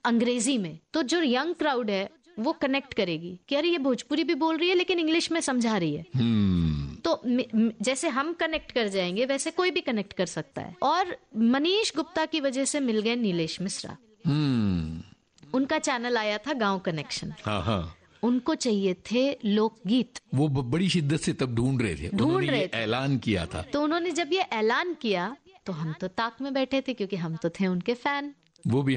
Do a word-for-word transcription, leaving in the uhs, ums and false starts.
अंग्रेजी में, तो जो यंग क्राउड है वो कनेक्ट करेगी कि अरे ये भोजपुरी भी बोल रही है लेकिन इंग्लिश में समझा रही है। hmm. तो जैसे हम कनेक्ट कर जाएंगे वैसे कोई भी कनेक्ट कर सकता है। और मनीष गुप्ता की वजह से मिल गए नीलेश मिश्रा। hmm. उनका चैनल आया था गांव कनेक्शन। हाँ हाँ। उनको चाहिए थे लोकगीत, वो बड़ी शिद्दत से तब ढूंढ रहे थे, ढूंढ रहे थे, ऐलान किया था। तो उन्होंने जब ये ऐलान किया तो हम तो ताक में बैठे थे क्योंकि हम तो थे उनके फैन। वो भी